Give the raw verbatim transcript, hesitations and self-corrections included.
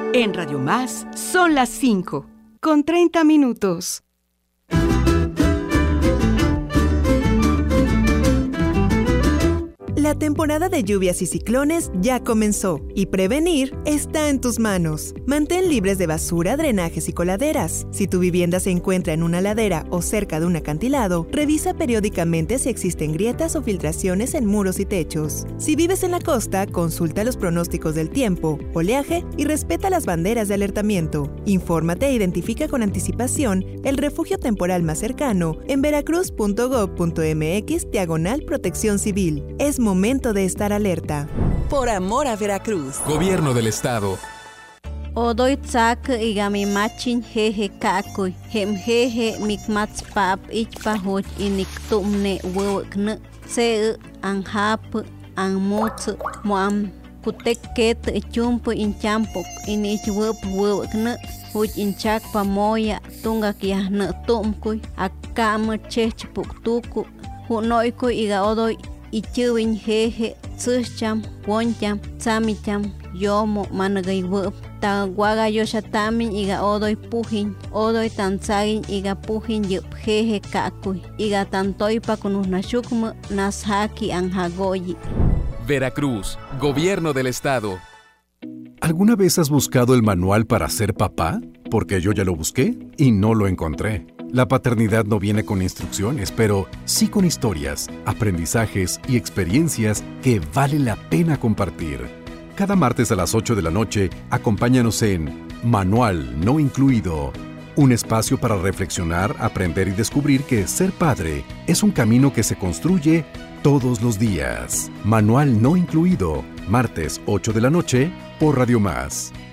En Radio Más son las cinco, con treinta minutos. La temporada de lluvias y ciclones ya comenzó y prevenir está en tus manos. Mantén libres de basura, drenajes y coladeras. Si tu vivienda se encuentra en una ladera o cerca de un acantilado, revisa periódicamente si existen grietas o filtraciones en muros y techos. Si vives en la costa, consulta los pronósticos del tiempo, oleaje y respeta las banderas de alertamiento. Infórmate e identifica con anticipación el refugio temporal más cercano en veracruz punto gob punto mx diagonal protección civil. Es momento de estar alerta. Por amor a Veracruz. Gobierno del Estado. Odoy tsak igami machin jeje kakoy. Hem jeje mikmats pap ichpahoch inik tumne wewkne. Se anhap anmots moam kutek ket chump inchampok inich wep wewkne. Huch inchak pamoya tungak yahne tumkuy. Akam chechpuk tuku. Hunoyko iga odoy ichuwin jeje tsucham woncham tsamicham yomo managay wep tawaga yoshatamin iga odoy pujin odoy tanzagin iga pujin yup jeje kakuy iga tantoypa kunusnashukma nashaki anjagoyi. Veracruz, Gobierno del Estado. ¿Alguna vez has buscado el manual para ser papá? Porque yo ya lo busqué y no lo encontré. La paternidad no viene con instrucciones, pero sí con historias, aprendizajes y experiencias que vale la pena compartir. Cada martes a las ocho de la noche, acompáñanos en Manual No Incluido, un espacio para reflexionar, aprender y descubrir que ser padre es un camino que se construye todos los días. Manual No Incluido, martes ocho de la noche, por Radio Más.